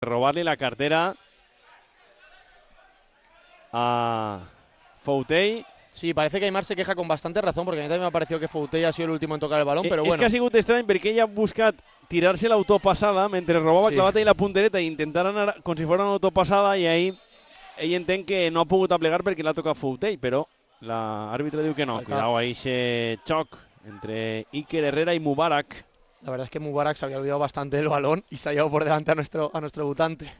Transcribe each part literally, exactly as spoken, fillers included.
robarle la cartera a Foutey. Sí, parece que Aimar se queja con bastante razón, porque a mí también me ha parecido que Foutey ha sido el último en tocar el balón, però és bueno. que ha sigut estrany perquè ella ha buscat tirar-se l'autopassada mentre robava Sí. clavat ahí la puntereta i intentar anar com si fos una autopassada, i ahí ell entén que no ha pogut aplegar perquè l'ha tocat Foutey, però l'àrbitre diu que no. Falta. Cuidado ahí ese choc entre Iker Herrera y Mubarak. La verdad es que Mubarak se había olvidado bastante del balón y se ha llevado por delante a nuestro, a nuestro debutante.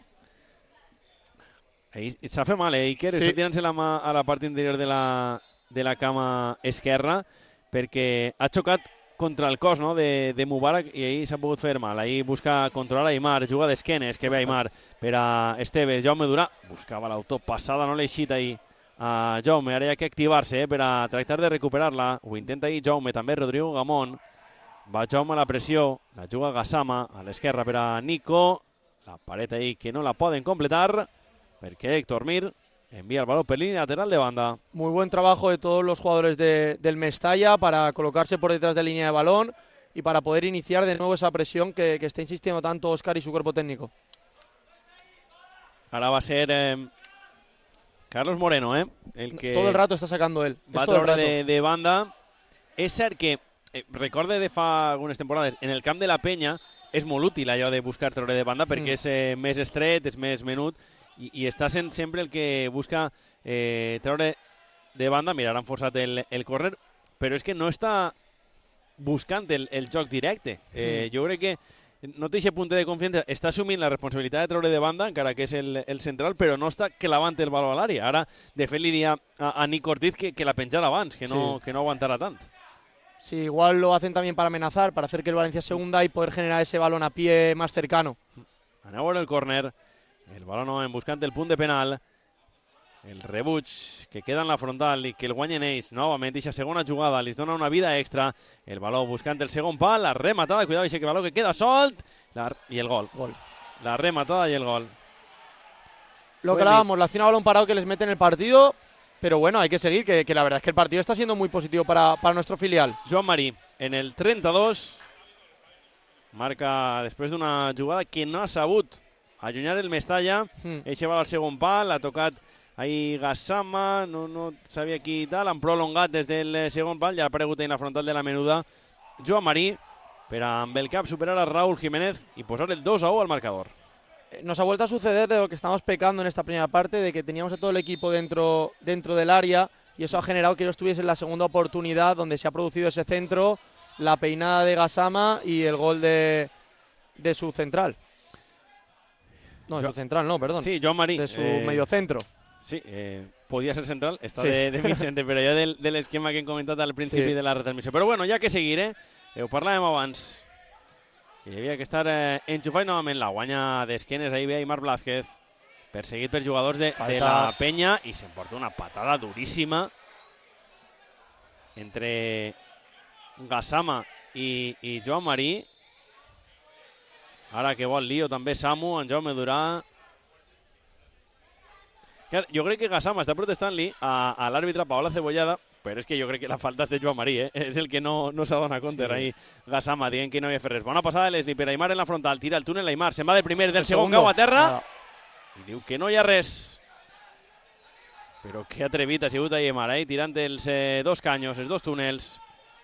Ahí s'ha fet mal, eh, Iker? Sí. Està tirant-se la mà a la part interior de la, de la cama esquerra perquè ha xocat contra el cos, no?, de, de Mubarak, i ahí s'ha pogut fer mal. Ahí busca controlar Aimar, juga d'esquenes, que ve Aimar per a Esteve. Jaume Durà buscava l'autopassada, no l'ha eixit ahí a Jaume. Ara hi ha que activar-se eh, per a tractar de recuperar-la. Ho intenta ahí Jaume, també Rodrigo Gamón. Va Jaume a la pressió, la juga Gassama a l'esquerra per a Nico. La paret ahí que no la poden completar perquè Héctor Mir envía el balón per línea lateral de banda. Muy buen trabajo de todos los jugadores de, del Mestalla para colocarse por detrás de línea de balón y para poder iniciar de nuevo esa presión que, que está insistiendo tanto Óscar y su cuerpo técnico. Ara va a ser eh, Carlos Moreno, eh, el que Todo el rato está sacando él. va Es todo el treure rato. de, de banda. És cert que, eh, recorde de fa algunes temporades, en el camp de la Penya és molt útil allò de buscar treure de banda perquè Mm. és eh, més estret, és més menut i, i està sent sempre el que busca eh, treure de banda. Mira, ara han forçat el, el córner, però és que no està buscant el, el joc directe. Eh, Mm. Jo crec que no té aquest punt de confiança, està assumint la responsabilitat de treure de banda, encara que és el, el central, però no està clavant el baló a l'àrea. Ara, de fet, li dia a, a Nico Ortiz que, que la penjara abans, que no, Sí. que no aguantara tant. Sí, igual lo hacen también para amenazar, para hacer que el Valencia se hunda y poder generar ese balón a pie más cercano. Anem a veure el córner. El baló novament buscant el punt de penal. El rebuig que queda en la frontal i que el guanyen ells. Novament, eixa segona jugada li dona una vida extra. El baló buscant el segon pal. La rematada, cuidado, eixe baló que queda solt. La, I el gol. Gol. La rematada y el gol. Lo que Fue hablábamos, la acción a balón parado que les mete en el partido, pero bueno, hay que seguir, que, que la verdad es que el partido está siendo muy positivo para, para nuestro filial. Joan Marí, en el trenta-dos, marca després d'una jugada que no ha sabut allunyar el Mestalla. Mm. Eixe va al segon pal, ha tocat ahí Gassama, no, no sabia qui i tal, han prolongat des del segon pal i ha aparegut en la frontal de la menuda Joan Marí per a, amb el cap superar a Raúl Jiménez i posar el dos a u al marcador. Nos ha vuelto a suceder de lo que estamos pecando en esta primera parte, de que teníamos a todo el equipo dentro, dentro del área y eso ha generado que ellos tuviesen la segunda oportunidad donde se ha producido ese centro, la peinada de Gassama y el gol de, de su central. No, de Jo- su central, no, perdón. Sí, Joan Marí. De su eh, mediocentro. Sí, eh, podia ser central, està Sí. de, de mitjante, però ja del, de l'esquema que hem comentat al principi Sí. de la retransmissió. Però bueno, ja que seguir, eh? Ho parlàvem abans, que hi havia que estar eh, enxufat i novament la guanya d'esquenes, ahí ve Aimar Blázquez, perseguit per jugadors de, de la Penya i s'emporta una patada duríssima entre Gassama i, i Joan Marí. Ara que vol lío també Samu, en Jaume Durà. Clar, jo crec que Gassama està protestant-li a, a l'àrbitre Paola Cebollada, però és que jo crec que la falta és de Joan Marí, eh? És el que no, no s'adona compte. Sí. Ahí Gassama dient que no havia fet res. Bona passada de Leslie per Aimar en la frontal, tira el túnel Aimar, se'n va de primer, del El segon segundo. cau a terra Nada. i diu que no hi ha res. Però que atrevit ha sigut Aimar, eh? Tirant els eh, dos canyos, els dos túnels.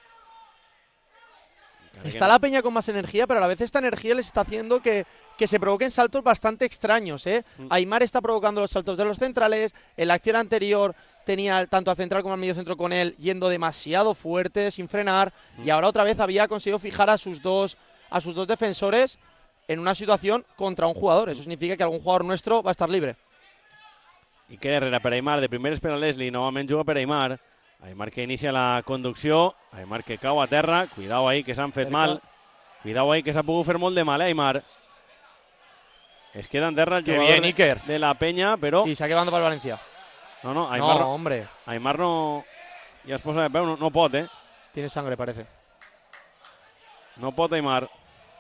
Está la Peña con más energía, pero a la vez esta energía les está haciendo que, que se provoquen saltos bastante extraños, ¿eh? Mm. Aimar está provocando los saltos de los centrales. En la acción anterior tenía tanto al central como al medio centro con él yendo demasiado fuerte, sin frenar. Mm. Y ahora otra vez había conseguido fijar a sus dos, a sus dos defensores en una situación contra un jugador. Eso significa que algún jugador nuestro va a estar libre. Iker Herrera per Aimar, de primer espera Leslie, novament juga per Aimar. Aimar que inicia la conducció, Aimar que cau a terra, cuidao ahí que s'han fet Cerca. mal, cuidao ahí que s'ha pogut fer molt de mal, eh, Aimar. Es queda en terra el Qué jugador bien, de, Iker. de la Penya, però... Y saque banda para el Valencia. No, no, Aimar No, no, hombre. Aimar no... Ja es posa de peu, no, no pot, eh. Tiene sangre, parece. No pot Aimar.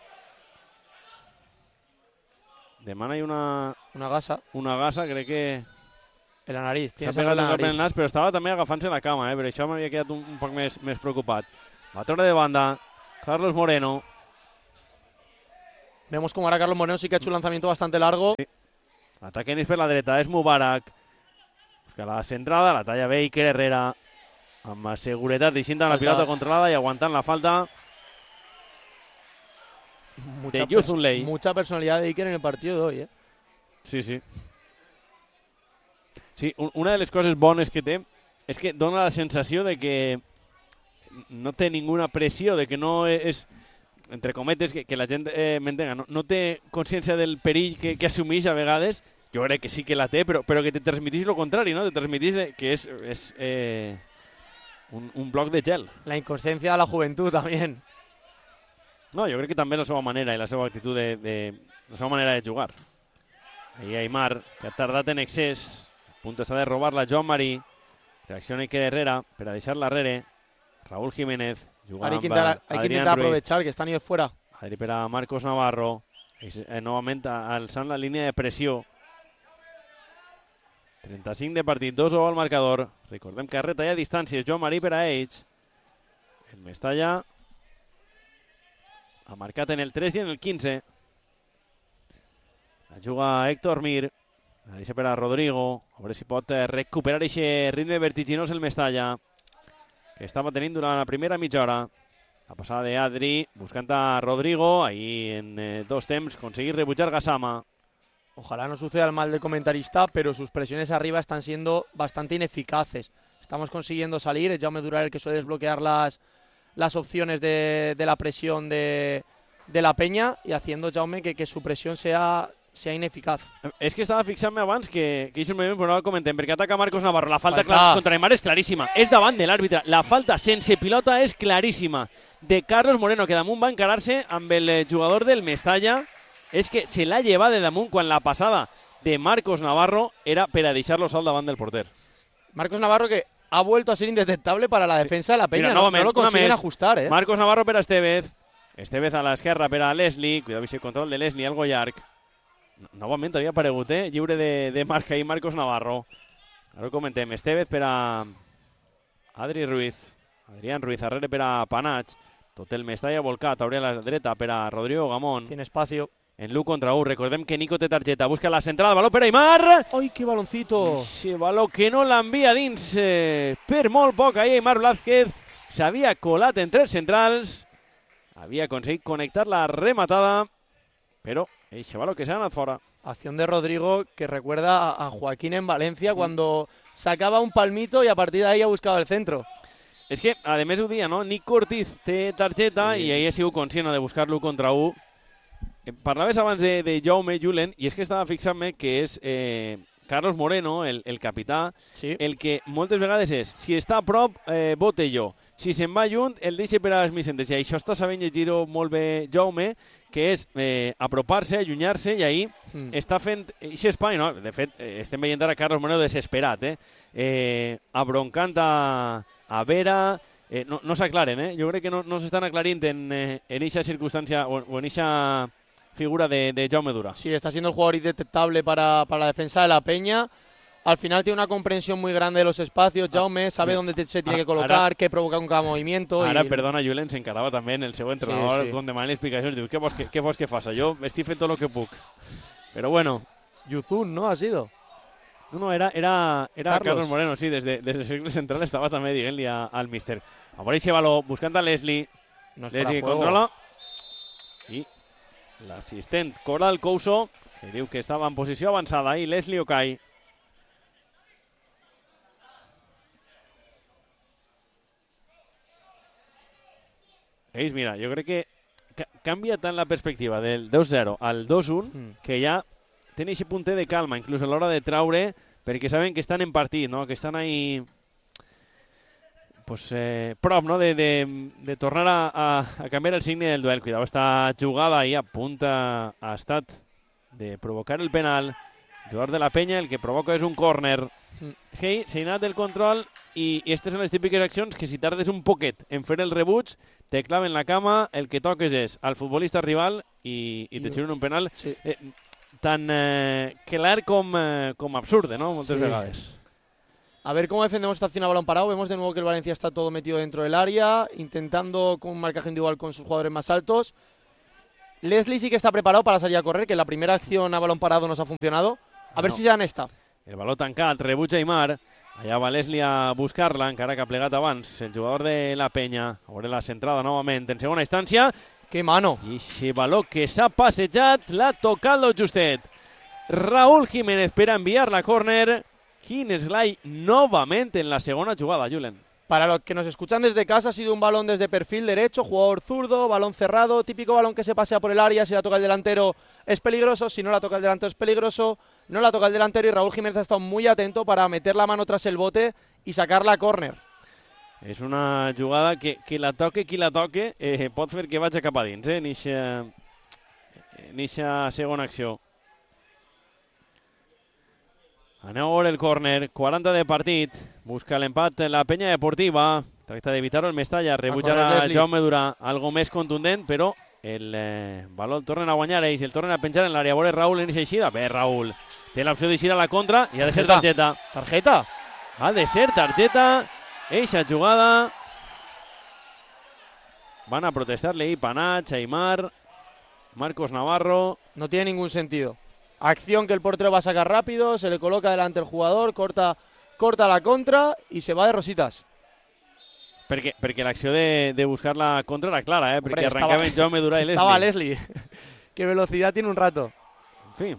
Demana hi una, Una gasa una gasa, crec que... en la nariz. S'ha Tiene sangre pegat en la un cop en el nariz. nas, però estava també agafant-se la cama, eh? Per això m'havia quedat un, un poc més, més preocupat. Va treure de banda Carlos Moreno. Vemos como ahora Carlos Moreno sí que ha hecho un lanzamiento bastante largo. Sí. Ataque Ennis per la dreta, és Mubarak. Busca la centrada, la talla bé Iker Herrera. Amb seguretat, deixant la pilota controlada i aguantant la falta mucha de Youssou N'Lei. Mucha personalidad de Iker en el partido de hoy, ¿eh? Sí, sí. Sí, una de les coses bones que té és que dona la sensació de que no té ninguna pressió, de que no és, entre cometes, que, que la gent eh, m'entenga, no, no té consciència del perill que, que assumeix a vegades. Jo crec que sí que la té, però, però que te transmitís lo contrari, no? Te transmitís que és, és eh, un, un bloc de gel. La inconsciencia de la juventud también. No, jo crec que també és la seva manera i la seva actitud de, de la seva manera de jugar. Ahí Aimar, que ha tardat en excés, a punt està de robar-la Joan Marí, reacciona Iker Herrera per a deixar-la darrere, Raúl Jiménez, jugant hay que intentar, hay que intentar aprovechar que está Níez fuera. Adri per a Marcos Navarro, eh, novament alçant la línia de pressió. trenta-cinc de partit, dos o al marcador. Recordem que ha retallat distàncies Joan Marí per a ells. El Mestalla ha marcat en el tres i en el quinze. La juga Héctor Mir. La deixa per a Rodrigo. A veure si pot recuperar aquest ritme vertiginós el Mestalla, que estava tenint durant la primera mitja hora. La passada de Adri, buscant a Rodrigo. Ahí en eh, dos temps conseguir rebutjar Gassama. Ojalá no suceda el mal del comentarista, pero sus presiones arriba están siendo bastante ineficaces. Estamos consiguiendo salir, es Jaume Durán el que suele desbloquear las, las opciones de, de la presión de, de la Peña y haciendo Jaume que, que su presión sea, sea ineficaz. És que estava fixant-me abans que, que això moment no ho comentem, perquè ataca Marcos Navarro. La falta clar, contra Aimar és claríssima. És davant de l'àrbitre. La falta sense pilota és claríssima. De Carlos Moreno, que damunt va encarar-se amb el jugador del Mestalla. És que se l'ha llevat de damunt quan la passada de Marcos Navarro era per a deixar-lo sol davant del porter. Marcos Navarro que ha vuelto a ser indetectable para la defensa de la Peña. Mira, no, no lo consiguen ajustar, ¿eh? Marcos Navarro per a Estevez. Estevez a l'esquerra per a Leslie. Cuidado amb el control de Leslie, algo llarg. Novament havia aparegut, eh? Lliure de, de marca i Marcos Navarro. Ara ho comentem. Estevez per a Adri Ruiz. Adrián Ruiz, arrere per a Panach. Tot el Mestalla volcat. Obria a la dreta per a Rodrigo Gamón. Tiene espacio. En l'u contra u, recordem que Nico té targeta, busca la centrada, baló per Aimar. ¡Ay, qué baloncito! Ese baló que no l'envia dins eh, per molt poc. Ahí Aimar Blázquez s'havia colat en tres centrals, havia aconseguit connectar la rematada, però ese baló que s'ha anat fora. Acción de Rodrigo que recuerda a, a Joaquín en Valencia cuando sacaba un palmito y a partir de ahí ha buscado el centro. És que, a més ho dia, no? Nico Ortiz té targeta sí. I ahir ha sigut conscient de buscar l'u contra u. Parlaves abans de, de Jaume Julen i és que estava fixant-me que és eh, Carlos Moreno, el, el capità, sí. El que moltes vegades és, si està a prop, eh, vote jo. Si se'n va lluny, el deixa per a les micentes. I això està sabent llegir-ho molt bé Jaume, que és eh, apropar-se, allunyar-se, i ahir mm. està fent aquest espai, no? De fet, eh, estem veient ara Carlos Moreno desesperat, eh? eh abroncant a, a Vera. Eh, no no s'aclaren, eh? Jo crec que no, no s'estan aclarint en aquesta eh, circumstància o, o en aquesta figura de, de Jaume Dura. Sí, está siendo el jugador indetectable para, para la defensa de la Peña. Al final tiene una comprensión muy grande de los espacios. Jaume sabe dónde te, se tiene que colocar, ara, qué provoca un cada movimiento. Ara, y... perdona, Julen s'encarava també en el seu entrenador sí, sí. Quan demana explicacions. Diu, què vols que, què vols que faça? Jo estic fent tot el que puc. Però bueno. Yuzun, ¿no? Ha sido. No, no, era, era, era Carlos. Carlos Moreno, sí, des de, des del cercle central estava també dient-li al míster. A veure aquest baló, buscant a Leslie. No Leslie que controla. I l'assistent Coral Couso, que diu que estava en posició avançada, i Leslie Okai. Ells, mira, jo crec que ca canvia tant la perspectiva del dos zero al dos un mm. que ja tenen aquest punter de calma, inclús a l'hora de traure, perquè saben que estan en partit, no? Que estan ahí pues, eh, prop, no? de, de, de tornar a, a, a canviar el signe del duel. Cuidado, esta jugada ahí a punta ha estat de provocar el penal. El jugador de la Peña el que provoca és un córner. Mm. És que ahí s'ha anat el control i, i aquestes són les típiques accions que si tardes un poquet en fer el rebuig te claven la cama, el que toques és al futbolista rival i, i te xiuren un penal sí. eh, tan eh, clar com, eh, com absurde, ¿no? Moltes sí. vegades. A ver cómo defendemos esta acción a balón parado. Vemos de nuevo que el Valencia está todo metido dentro del área, intentando con un marcaje individual con sus jugadores más altos. Leslie sí que está preparado para salir a correr, que la primera acción a balón parado nos ha funcionado. A ver no. si ja n'està. El baló tancat, rebuig Aimar. Allà va Leslie a buscar-la, encara que ha plegat abans el jugador de la Penya. A veure la centrada novament en segona instància. Que mano. I aquest baló que s'ha passejat l'ha tocat lo justet. Raúl Jiménez per a enviar la córner. Quin esglai novament en la segona jugada, Julen. Para los que nos escuchan desde casa, ha sido un balón desde perfil derecho, jugador zurdo, balón cerrado, típico balón que se pasea por el área. Si la toca el delantero es peligroso, si no la toca el delantero es peligroso, no la toca el delantero, y Raúl Jiménez ha estado muy atento para meter la mano tras el bote y sacar la córner. És una jugada que, que la toque qui la toque eh, pot fer que vagi cap a dins, eh, en eixa segona acció. Aneu a veure el córner, quaranta de partit, busca l'empat la Penya Deportiva, tracta d'evitar-ho el Mestalla, rebutja a Jaume Durà, algo més contundent, però el eh, baló el tornen a guanyar ells, el tornen a penjar en l'àrea. A veure Raúl en eixa eixida, bé Raúl, té l'opció d'eixir a la contra i ha de ser targeta. Tarjeta? Ha de ser targeta, eixa jugada. Van a protestar-le ahí Panach, Aimar, Marcos Navarro. No tiene ningún sentido. Acción que el portero va a sacar rápido, se le coloca delante el jugador, corta, corta la contra y se va de rositas. Perquè, perquè l'acció de, de buscar la contra era clara, eh? Perquè Hombre, arrancava en Jaume Durà i Leslie. Estaba Leslie. Qué velocidad tiene un rato. En fi.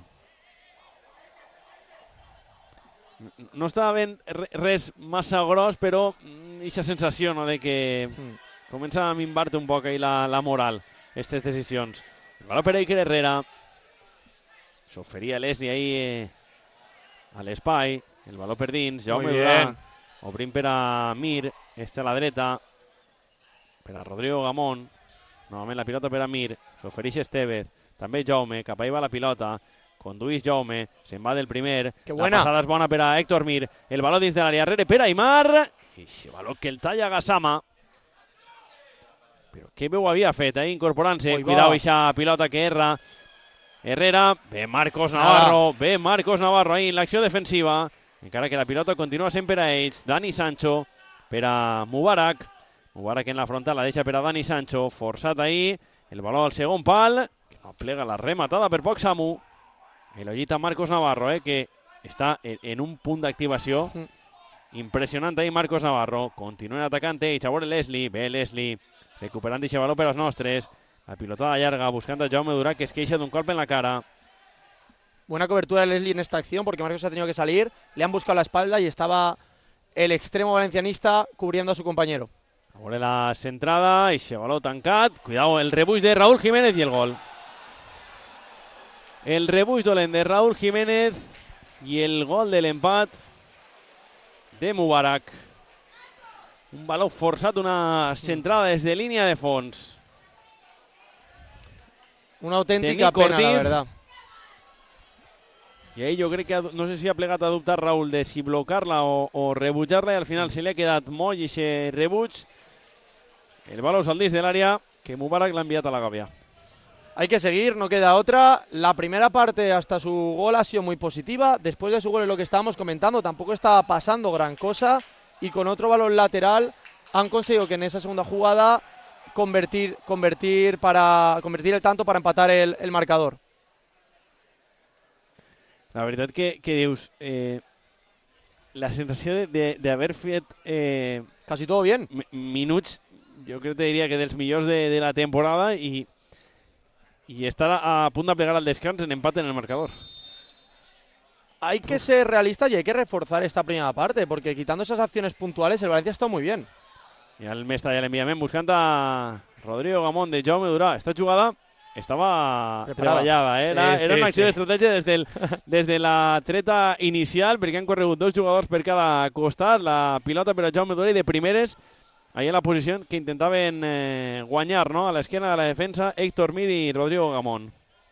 No estava ben res massa gros, però aquesta sensació, no?, de que mm. comença a minvar-te un poc ahí la, la moral, aquestes decisions. El baló per Iker Herrera. S'oferia Leslie ahí eh, a l'espai. El baló per dins. Jaume Durà. Obrim per a Mir. Este a la dreta. Per a Rodrigo Gamón. Novament la pilota per a Mir. S'ofereix Estevez. També Jaume. Cap ahí va la pilota. Conduís Jaume. Se'n va del primer. Que buena. La passada és bona per a Héctor Mir. El baló dins de l'àrea. Rere per a Aimar. I aquest baló que el talla Gassama. Però què veu havia fet, eh? Incorporant-se. Cuidao eixa pilota que erra. Herrera, ve Marcos Navarro, ah. ve Marcos Navarro ahí en l'acció defensiva, encara que la pilota continua sent per a ells. Dani Sancho per a Mubarak, Mubarak en la frontal la deixa per a Dani Sancho, forçat ahí, el baló al segon pal, que no plega la rematada per poc Samu, elollita Marcos Navarro, eh, que està en un punt d'activació impressionant ahí Marcos Navarro, continuen atacant ells, a veure Leslie, ve Leslie, recuperant aquest baló per als nostres. La pilotada llarga, buscando a Jaume Durà, que es queixa d'un colp en la cara. Buena cobertura de Leslie en esta acción, porque Marcos ha tenido que salir. Le han buscado la espalda y estaba el extremo valencianista cubriendo a su compañero. A veure la centrada, i se baló tancat. Cuidado, el rebuix de Raúl Jiménez i el gol. El rebuix dolent de Raúl Jiménez i el gol de l'empat de Mubarak. Un baló forçat, una centrada des de línia de fons. Una auténtica pena, la verdad. I ahí jo crec que, no sé si ha plegat a dubtar Raúl de si blocar-la o, o rebutjar-la, i al final se li ha quedat moll i se rebuig. El baló al dins de l'àrea, que Mubarak l'ha enviat a la gàbia. Hay que seguir, no queda otra. La primera parte hasta su gol ha sido muy positiva. Después de su gol es lo que estábamos comentando, tampoco estaba pasando gran cosa. Y con otro balón lateral han conseguido que en esa segunda jugada convertir, convertir, para, convertir el tanto para empatar el, el marcador. La veritat que, que dius, eh, la sensació d'haver fet eh, casi todo bien. Minuts, jo crec que diria que dels millors de, de la temporada, i, i estar a, a punt de plegar al descans en empat en el marcador. Hay que ser realistas y hay que reforzar esta primera parte, porque quitando esas acciones puntuales el Valencia está muy bien. I el mestre ja l'enviament buscant a Rodrigo Gamón de Jaume Durà. Esta jugada estava preparada. treballada, eh? Era, sí, era sí, una acció sí. d'estratègia des, del, des de la treta inicial, perquè han corregut dos jugadors per cada costat, la pilota per a Jaume Durà, i de primeres, ahí en la posició que intentaven eh, guanyar, no?, a l'esquena de la defensa, Héctor Mir i Rodrigo Gamón.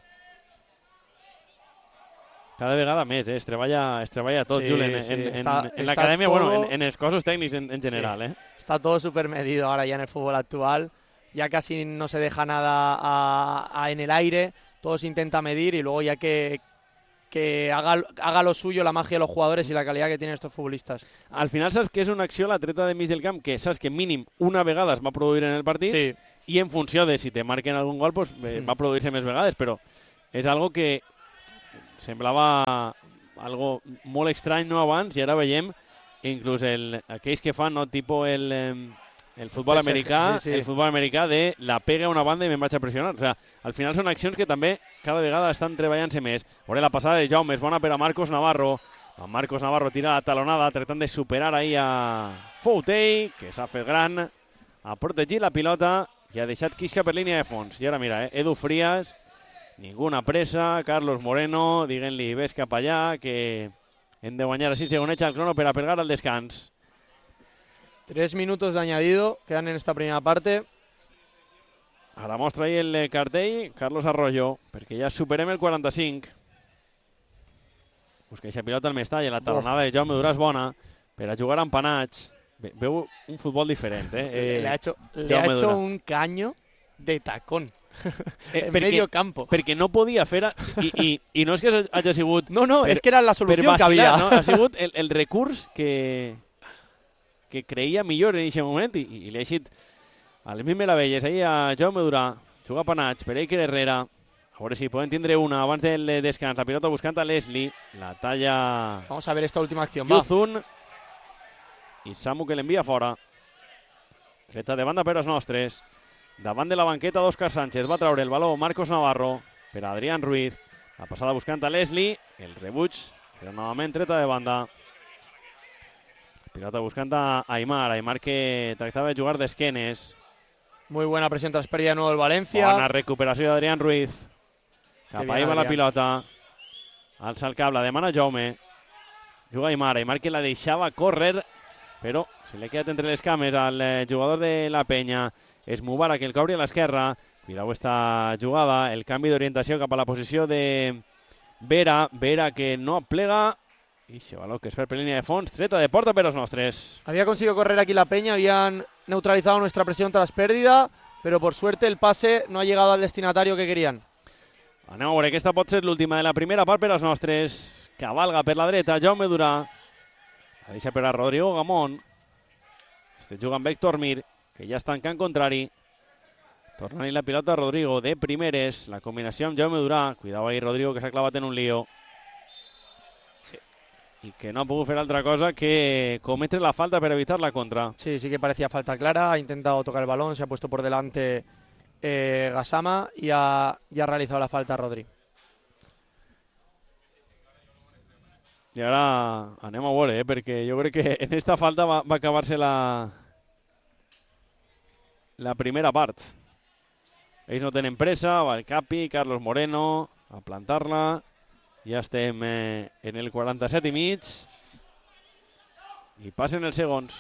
Cada vegada més, eh? es, treballa, es treballa tot, Sí, Julen, en, sí, en, està- en està l'acadèmia, todo- bueno, en, en els cossos tècnics en, en general. Sí. Eh? Está todo súper medido ahora ya en el fútbol actual. Ya casi no se deja nada a- a- en el aire. Todo se intenta medir y luego ya que, que haga, haga lo suyo la magia de los jugadores y la calidad que tienen estos futbolistas. Al final saps que és una acció, la treta de mig del camp, que saps que mínim una vegada es va produir en el partit, Sí. i en funció de si te marquen algun gol pues, eh, va produir-se més vegades, però és algo que semblava algo molt estrany no abans i ara veiem inclús el, aquells que fan no, tipus el, el futbol americà sí, sí. el futbol americà de la pega a una banda i me'n vaig a pressionar. O sea, al final són accions que també cada vegada estan treballant-se més. Veuré la passada de Jaume, és bona per a Marcos Navarro. A Marcos Navarro tira la talonada tractant de superar ahir a Foutey, que s'ha fet gran, ha protegit la pilota i ha deixat quisca per línia de fons. I ara mira, eh, Edu Frías, ninguna pressa, Carlos Moreno, diguent-li ves cap allà, que hem de guanyar a sis segonets al crono per a pegar al descans. Tres minutos de añadido quedan en esta primera parte. Ara mostra ahí el cartell Carlos Arroyo, perquè ja superem el quaranta-cinc. Busca aquesta pilota al Mestalla, la talonada de Jaume Durà és bona per a jugar amb Panach. Veu un futbol diferent, eh? eh le ha hecho, le ha hecho un caño de tacón. Eh, en perquè, medio campo. Perquè no podia fer... A, i, i, I no és que hagi sigut... No, no, per, és que era la solució vacilar, que havia. No? Ha sigut el, el recurs que, que creia millor en aquest moment i, i li ha eixit a les mil meravelles. Ahí a Jaume Durà, juga Panach, per Iker Herrera. A veure si poden tindre una abans del descans. La pilota buscant a Leslie. La talla... Vamos a ver esta última acción. Yuzun. I Samu que l'envia fora. Reta de banda per als nostres. Davant de la banqueta d'Òscar Sánchez. Va traure el baló Marcos Navarro per a Adrián Ruiz. La passada buscant a Leslie. El rebuig, però novament treta de banda. Pilota buscant a Aimar. Aimar que tractava de jugar d'esquenes. Muy buena presión tras pérdida de nuevo el Valencia. Bona recuperació d'Adrián Ruiz. Cap ahí va la pilota. Alça el cap, la demana Jaume. Juga Aimar. Aimar que la deixava córrer, però se li ha quedat entre les cames al jugador de la Penya. És Mubarak el que obri a l'esquerra. Cuidao esta jugada. El canvi d'orientació cap a la posició de Vera. Vera que no plega. I aquest baló que es fer per línia de fons. Treta de porta per als nostres. Había conseguido correr aquí la Peña. Habían neutralizado nuestra presión tras pérdida. Pero por suerte el pase no ha llegado al destinatario que querían. Anem a veure, aquesta pot ser l'última de la primera part per als nostres. Cavalga per la dreta, Jaume Durà. La deixa per a Rodrigo Gamón. Este juga amb Héctor Mir, que ja està en camp contrari. Tornant-hi la pilota a Rodrigo de primeres. La combinació amb Jaume Durà. Cuidao ahí Rodrigo, que s'ha clavat en un lío. Sí. Y que no ha podido hacer otra cosa que cometer la falta para evitar la contra. Sí, sí que parecía falta clara. Ha intentado tocar el balón, se ha puesto por delante eh, Gassama y ha, y ha realizado la falta Rodri. I ara anem a veure, eh, perquè jo crec que en esta falta va, va acabar-se la, la primera part. Ells no tenen pressa, va el Capi, Carlos Moreno, a plantar-la. Ja estem eh, en el quaranta-set i mig. I passen els segons.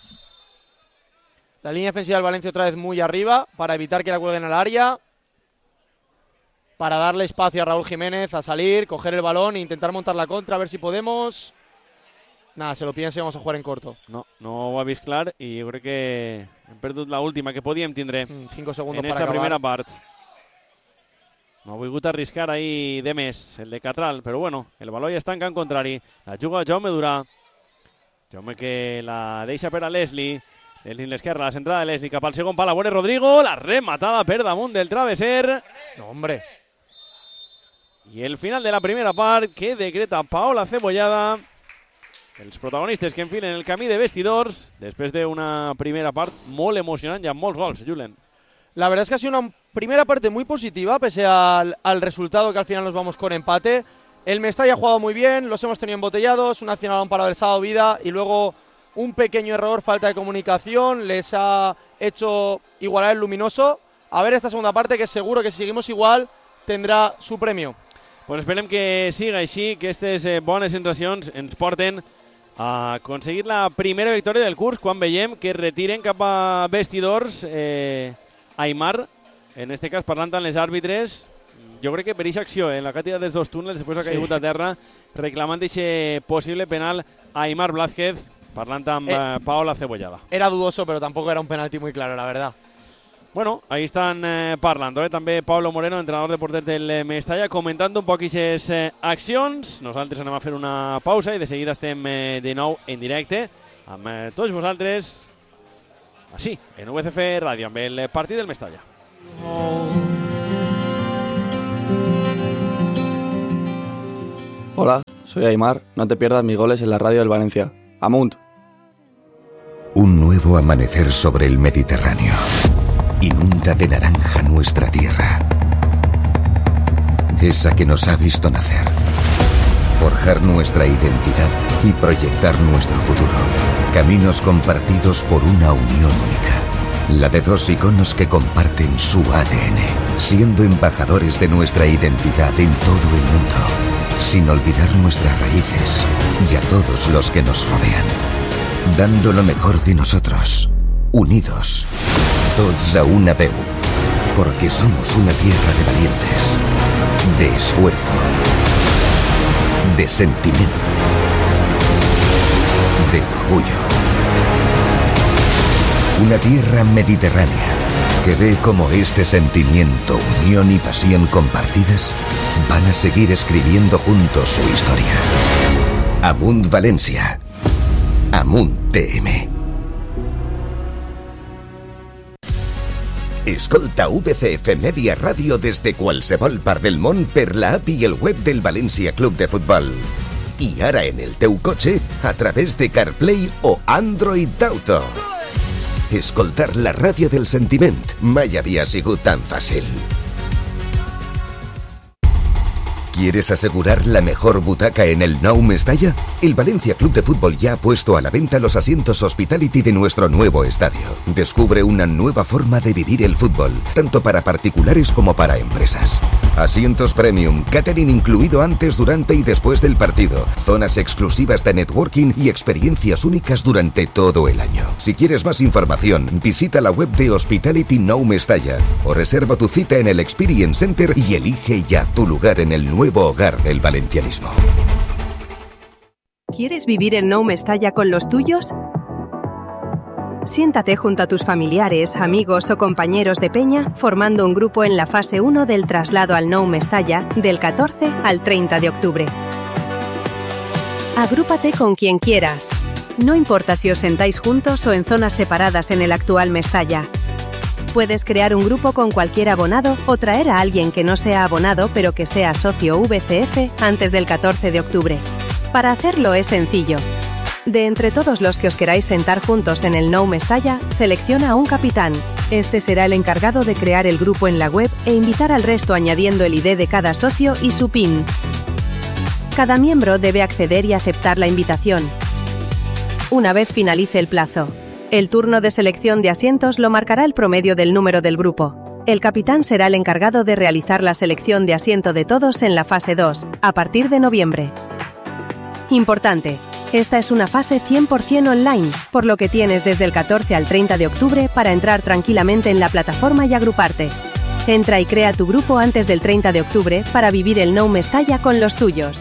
La línea defensiva del Valencia otra vez muy arriba para evitar que la cuelguen al área. Para darle espacio a Raúl Jiménez a salir, coger el balón e intentar montar la contra, a ver si podemos. Nada, se lo piensa y vamos a jugar en corto. No, no ho ha vist clar i jo crec que hem perdut l'última que podíem tindre mm, cinco segundos en para esta acabar. primera part. No ha volgut arriscar ahí de més, el de Catral, però bueno, el baló ja està en camp contrari. La juga Jaume Durà. Jaume que la deixa per a Leslie. Leslie en l'esquerra, la centrada de Leslie cap al segon pal. A veure Rodrigo, la rematada per damunt del travesser. No, hombre. I el final de la primera part que decreta Paola Cebollada. Els protagonistes que enfilen el camí de vestidors després d'una primera part molt emocionant i amb molts gols, Julen. La verdad es que ha sido una primera parte muy positiva, pese al, al resultado que al final nos vamos con empate. El Mestalla ha jugado muy bien, los hemos tenido embotellados, un accionado un palo del Sábado Vida y luego un pequeño error, falta de comunicación, les ha hecho igualar el luminoso. A ver esta segunda parte, que seguro que si seguimos igual tendrá su premio. Pues esperem que siga així, que aquestes eh, bones sensacions ens porten a aconseguir la primera victòria del curs quan veiem que retiren cap a vestidors eh, Aimar, en este cas parlant amb les àrbitres. Jo crec que per aquesta acció, en eh, la que ha tirat des dos túnels, després ha caigut sí. a terra, reclamant aquest possible penal a Aimar Blázquez, parlant amb eh, Paola Cebollada. Era dudoso, pero tampoco era un penalti muy claro, la verdad. Bueno, ahí están eh, parlando, eh? també Pablo Moreno, entrenador de porters del eh, Mestalla, comentant un poc aquestes eh, accions. Nosaltres anem a fer una pausa i de seguida estem eh, de nou en directe amb eh, tots vosaltres així, en U C F Ràdio, amb el partit del Mestalla. Hola, soy Aimar. No te pierdas mis goles en la radio del Valencia. Amunt. Un nuevo amanecer sobre el Mediterráneo. Inunda de naranja nuestra tierra. Esa que nos ha visto nacer. Forjar nuestra identidad y proyectar nuestro futuro. Caminos compartidos por una unión única. La de dos iconos que comparten su A D N, siendo embajadores de nuestra identidad en todo el mundo, sin olvidar nuestras raíces y a todos los que nos rodean. Dando lo mejor de nosotros, unidos, tots a una veu, porque somos una tierra de valientes, de esfuerzo, de sentimiento, de orgullo. Una tierra mediterránea que ve como este sentimiento, unión y pasión compartidas van a seguir escribiendo juntos su historia. Amunt Valencia. Amunt T M. Escolta U C F Media Ràdio des de qualsevol part del món per la app i el web del València Club de Futbol. I ara en el teu cotxe a través de CarPlay o Android Auto. Escoltar la ràdio del sentiment mai havia sigut tan fàcil. ¿Quieres asegurar la mejor butaca en el Nou Mestalla? El Valencia Club de Fútbol ya ha puesto a la venta los asientos Hospitality de nuestro nuevo estadio. Descubre una nueva forma de vivir el fútbol, tanto para particulares como para empresas. Asientos premium, catering incluido antes, durante y después del partido, zonas exclusivas de networking y experiencias únicas durante todo el año. Si quieres más información, visita la web de Hospitality Nou Mestalla o reserva tu cita en el Experience Center y elige ya tu lugar en el nuevo Nuevo hogar del valencianismo. ¿Quieres vivir el Nou Mestalla con los tuyos? Siéntate junto a tus familiares, amigos o compañeros de peña formando un grupo en la fase uno del traslado al Nou Mestalla del catorce al treinta de octubre. Agrúpate con quien quieras. No importa si os sentáis juntos o en zonas separadas en el actual Mestalla. Puedes crear un grupo con cualquier abonado o traer a alguien que no sea abonado pero que sea socio V C F antes del catorce de octubre. Para hacerlo es sencillo. De entre todos los que os queráis sentar juntos en el Nou Mestalla, selecciona a un capitán. Este será el encargado de crear el grupo en la web e invitar al resto añadiendo el I D de cada socio y su PIN. Cada miembro debe acceder y aceptar la invitación. Una vez finalice el plazo, el turno de selección de asientos lo marcará el promedio del número del grupo. El capitán será el encargado de realizar la selección de asiento de todos en la fase dos, a partir de noviembre. Importante, esta es una fase cien por ciento online, por lo que tienes desde el catorce al treinta de octubre para entrar tranquilamente en la plataforma y agruparte. Entra y crea tu grupo antes del treinta de octubre para vivir el Nou Mestalla con los tuyos.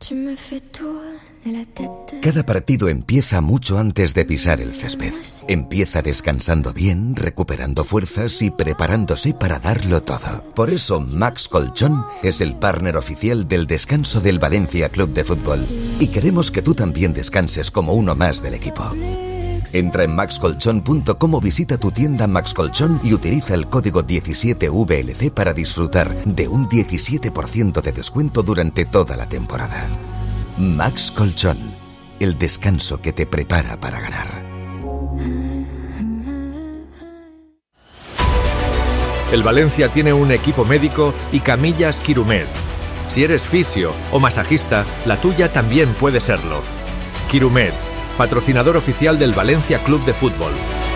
Cada partido empieza mucho antes de pisar el césped. Empieza descansando bien, recuperando fuerzas y preparándose para darlo todo. Por eso Max Colchón es el partner oficial del descanso del Valencia Club de Fútbol. Y queremos que tú también descanses como uno más del equipo. Entra en max colchón punto com o visita tu tienda Max Colchón y utiliza el código diecisiete V L C para disfrutar de un diecisiete por ciento de descuento durante toda la temporada. Max Colchón, el descanso que te prepara para ganar. El Valencia tiene un equipo médico y camillas Quirumed. Si eres fisio o masajista, la tuya también puede serlo. Quirumed, patrocinador oficial del Valencia Club de Fútbol.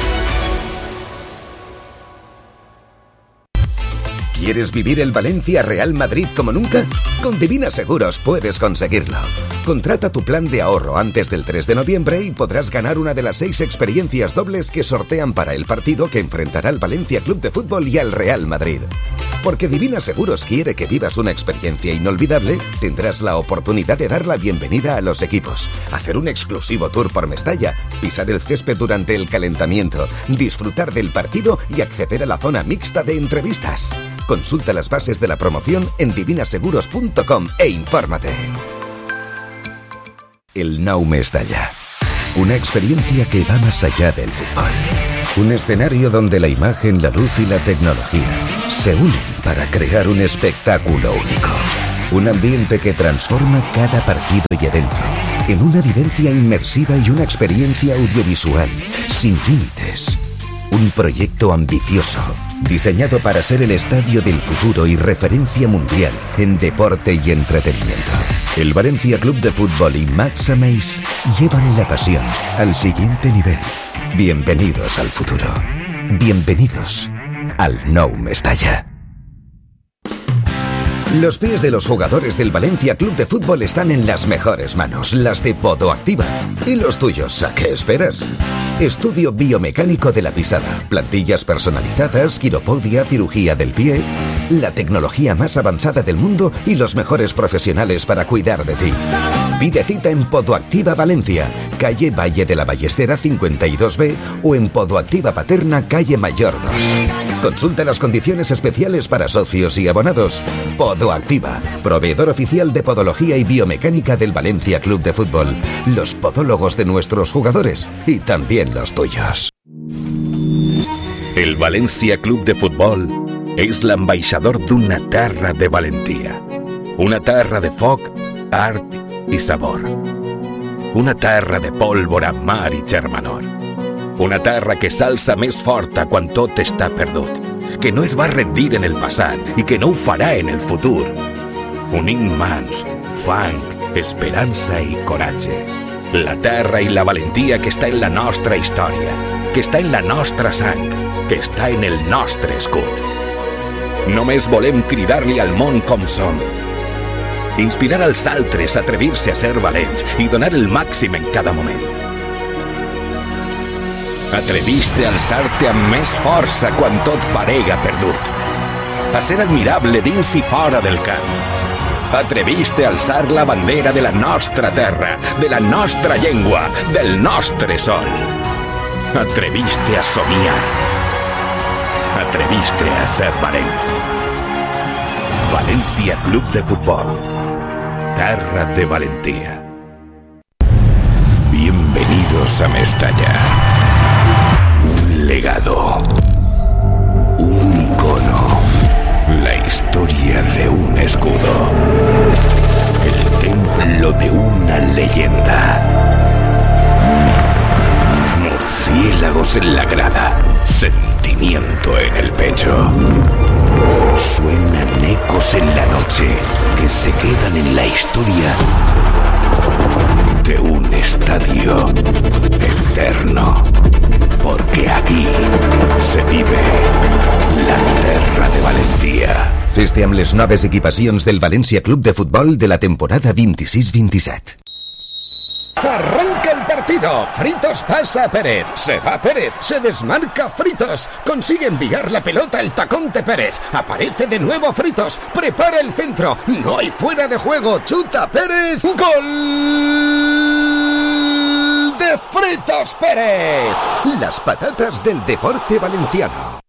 ¿Quieres vivir el Valencia Real Madrid como nunca? Con Divina Seguros puedes conseguirlo. Contrata tu plan de ahorro antes del tres de noviembre y podrás ganar una de las seis experiencias dobles que sortean para el partido que enfrentará al Valencia Club de Fútbol y al Real Madrid. Porque Divina Seguros quiere que vivas una experiencia inolvidable, tendrás la oportunidad de dar la bienvenida a los equipos, hacer un exclusivo tour por Mestalla, pisar el césped durante el calentamiento, disfrutar del partido y acceder a la zona mixta de entrevistas. Consulta las bases de la promoción en divina seguros punto com e infórmate. El Nou Mestalla. Una experiencia que va más allá del fútbol. Un escenario donde la imagen, la luz y la tecnología se unen para crear un espectáculo único. Un ambiente que transforma cada partido y evento en una vivencia inmersiva y una experiencia audiovisual sin límites. Un proyecto ambicioso, diseñado para ser el estadio del futuro y referencia mundial en deporte y entretenimiento. El Valencia Club de Fútbol y Max Ameis llevan la pasión al siguiente nivel. Bienvenidos al futuro. Bienvenidos al Nou Mestalla. Los pies de los jugadores del Valencia Club de Fútbol están en las mejores manos, las de Podoactiva. ¿Y los tuyos? ¿A qué esperas? Estudio biomecánico de la pisada, plantillas personalizadas, quiropodia, cirugía del pie, la tecnología más avanzada del mundo y los mejores profesionales para cuidar de ti. Pide cita en Podoactiva Valencia, calle Valle de la Ballestera cincuenta y dos B o en Podoactiva Paterna, calle Mayor dos. Consulta las condiciones especiales para socios y abonados. Podoactiva, proveedor oficial de podología y biomecánica del Valencia Club de Fútbol. Los podólogos de nuestros jugadores y también los tuyos. El Valencia Club de Fútbol és l'ambaixador d'una terra de valentia. Una terra de foc, art i sabor. Una terra de pólvora, mar i germanor. Una terra que s'alça més forta quan tot està perdut, que no es va rendir en el passat i que no ho farà en el futur. Unint mans, fang, esperança i coratge. La terra i la valentia que està en la nostra història, que està en la nostra sang, que està en el nostre escut. Només volem cridar-li al món com som. Inspirar als altres a atrevir-se a ser valents i donar el màxim en cada moment. Atreviste a alçar-te amb més força quan tot parega perdut. A ser admirable dins i fora del camp. Atreviste a alçar la bandera de la nostra terra, de la nostra llengua, del nostre sol. Atreviste a somiar. Atreviste a ser valent. Valencia Club de Fútbol. Terra de valentía. Bienvenidos a Mestalla. Un legado. Un icono. La historia de un escudo. El templo de una leyenda. Murciélagos en la grada. Sentimiento en el pecho. Suenan ecos en la noche que se quedan en la historia de un estadio eterno. Porque aquí se vive la terra de valentia. Fes-te amb les noves equipacions del Valencia Club de Fútbol de la temporada veintiséis veintisiete. Arranca el partido. Fritos pasa a Pérez. Se va Pérez. Se desmarca Fritos. Consigue enviar la pelota al tacón de Pérez. Aparece de nuevo Fritos. Prepara el centro. No hay fuera de juego. Chuta Pérez. ¡Gol de Fritos Pérez! Las patatas del deporte valenciano.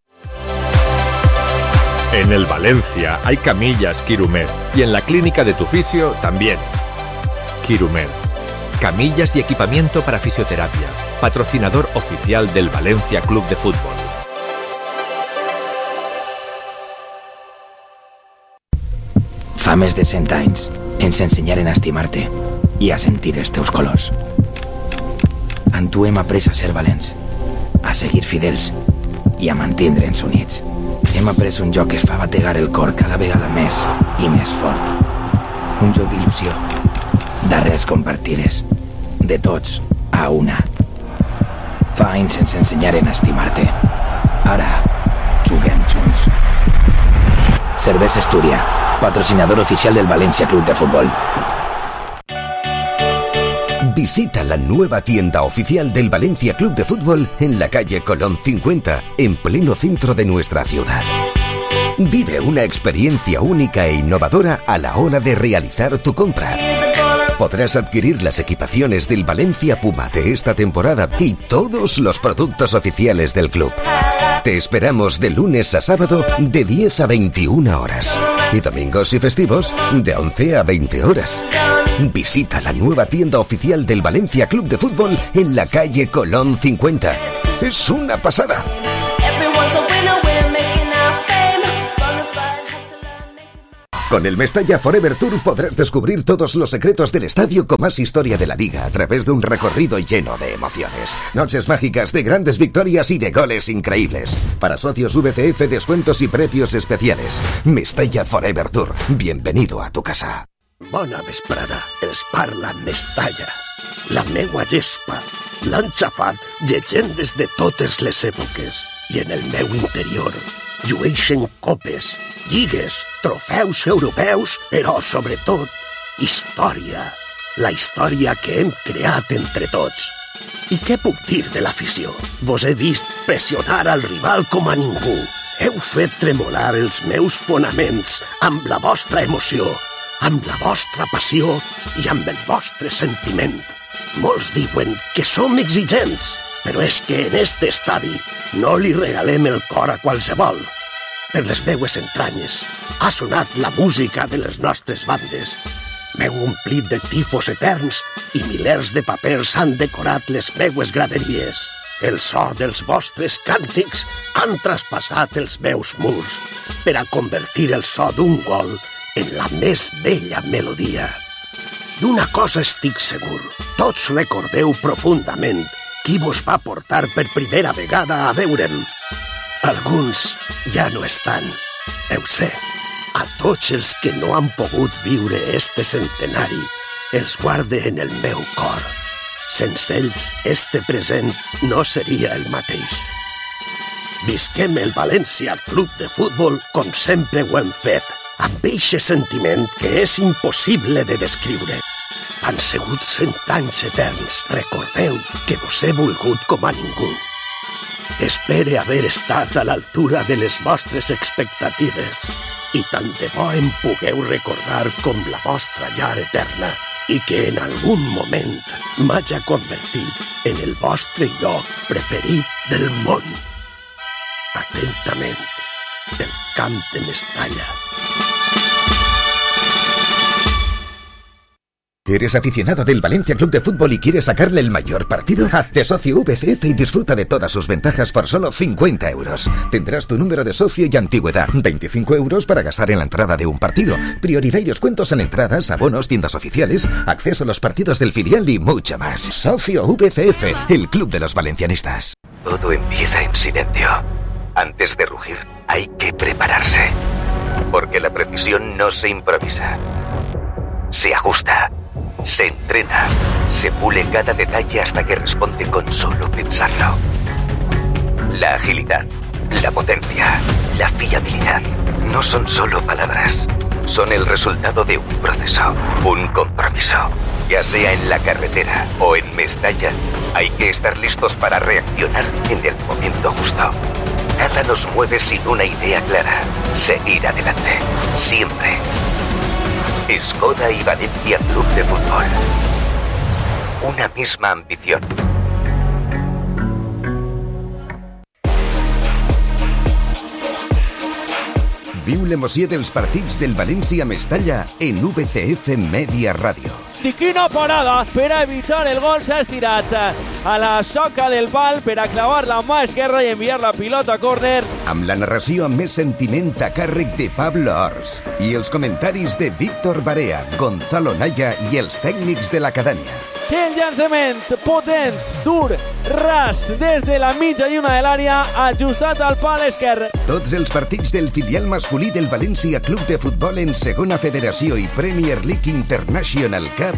En el Valencia hay camillas Quirumed y en la clínica de tu fisio también. Quirumed. Camillas y equipamiento para fisioterapia. Patrocinador oficial del Valencia Club de Fútbol. Fa més de cent anys ens ensenyaren a estimar-te i a sentir els teus colors. En tu hem après a ser valents, a seguir fidels i a mantindre'ns units. Hem après un joc que fa bategar el cor cada vegada més i més fort. Un joc d'il·lusió, d'arrels compartides, de tots a una. Fa anys ens ensenyaren a estimar-te. Ara juguem junts. Cervesa Astúria, patrocinador oficial del Valencia Club de Fútbol. Visita la nueva tienda oficial del Valencia Club de Fútbol en la calle Colón cincuenta, en pleno centro de nuestra ciudad. Vive una experiencia única e innovadora a la hora de realizar tu compra. Podrás adquirir las equipaciones del Valencia Puma de esta temporada y todos los productos oficiales del club. Te esperamos de lunes a sábado de diez a veintiuna horas y domingos y festivos de once a veinte horas. Visita la nueva tienda oficial del Valencia Club de Fútbol en la calle Colón cincuenta. Es una pasada. Con el Mestalla Forever Tour podrás descubrir todos los secretos del estadio con más historia de la liga a través de un recorrido lleno de emociones. Noches mágicas de grandes victorias y de goles increíbles. Para socios V C F, descuentos y precios especiales. Mestalla Forever Tour. Bienvenido a tu casa. Bona vesprada, els parla Mestalla. La meua gespa l'han xafat llegendes de totes les èpoques i en el meu interior llueixen copes, lligues, trofeus europeus, però sobretot història. La història que hem creat entre tots. I què puc dir de l'afició? Vos he vist pressionar al rival com a ningú. Heu fet tremolar els meus fonaments amb la vostra emoció, amb la vostra passió i amb el vostre sentiment. Molts diuen que som exigents, però és que en este estadi no li regalem el cor a qualsevol. Per les meues entranyes ha sonat la música de les nostres bandes. M'heu omplit de tifos eterns i milers de papers han decorat les meues graderies. El so dels vostres càntics han traspassat els meus murs per a convertir el so d'un gol en la més bella melodia. D'una cosa estic segur, tots recordeu profundament qui vos va portar per primera vegada a veure'm. Alguns ja no estan, ho sé. A tots els que no han pogut viure este centenari, els guarde en el meu cor. Sense ells, este present no seria el mateix. Visquem el València Club de Futbol com sempre ho hem fet, amb eixe sentiment que és impossible de descriure. Han sigut cent anys eterns. Recordeu que vos he volgut com a ningú. Espere haver estat a l'altura de les vostres expectatives i tant de bo em pugueu recordar com la vostra llar eterna i que en algun moment m'haja convertit en el vostre lloc preferit del món. Atentament, del camp de Mestalla. ¿Eres aficionado del Valencia Club de Fútbol y quieres sacarle el mayor partido? Hazte socio V C F y disfruta de todas sus ventajas por solo cincuenta euros. Tendrás tu número de socio y antigüedad, veinticinco euros para gastar en la entrada de un partido, prioridad y descuentos en entradas, abonos, tiendas oficiales, acceso a los partidos del filial y mucho más. Socio V C F, el club de los valencianistas. Todo empieza en silencio. Antes de rugir, hay que prepararse. Porque la precisión no se improvisa. Se ajusta. Se entrena, se pule cada detalle hasta que responde con solo pensarlo. La agilidad, la potencia, la fiabilidad no son solo palabras, son el resultado de un proceso, un compromiso. Ya sea en la carretera o en Mestalla, hay que estar listos para reaccionar en el momento justo. Nada nos mueve sin una idea clara, seguir adelante, siempre. Skoda y Valencia Club de Fútbol. Una misma ambición. Viu l'emoció dels partits del València-Mestalla en V C F Media Ràdio. I quina parada per a evitar el gol, s'ha estirat a la soca del pal per a clavar la mà esquerra i enviar la pilota a córner. Amb la narració amb més sentiment a càrrec de Pablo Ors i els comentaris de Víctor Barea, Gonzalo Naya i els tècnics de l'acadèmia. Quin llançament potent, dur, ras, des de la mitja lluna de l'àrea, ajustat al pal esquerre. Tots els partits del filial masculí del València Club de Futbol en Segona Federació i Premier League International Cup